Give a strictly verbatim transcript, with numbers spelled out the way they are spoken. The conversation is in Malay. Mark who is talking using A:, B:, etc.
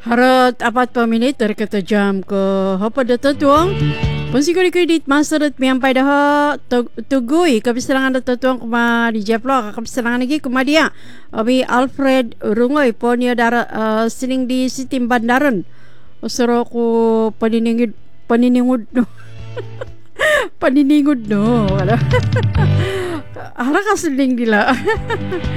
A: Harap apat pa minit dari kata jam ke apa dah tertuang. Pensikuri kredit masa rat miampai dah tugui kapisalangan dah tertuang kuma di Japlo kapisalangan lagi kuma dia. Abi Alfred Rungoi ponia dara uh, sining di Sitim Bandaran. Usoro ko paniningud paniningud no. paniningud no. Hala kasiling dila.